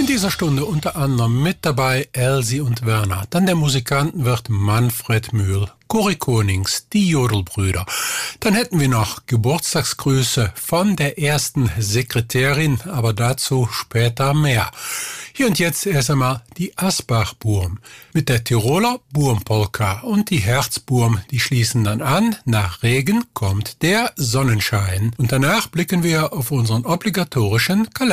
dieser Stunde unter anderem mit dabei Elsie und Werner. Dann der Musikantenwirt Manfred Mühl, Corrie Konings, die Jodelbrüder. Dann hätten wir noch Geburtstagsgrüße von der ersten Sekretärin, aber dazu später mehr. Hier und jetzt erst einmal die Asbach-Burm mit der Tiroler Burmpolka und die Herzburm, die schließen dann an. Nach Regen kommt der Sonnenschein. Und danach blicken wir auf unseren obligatorischen Kalender.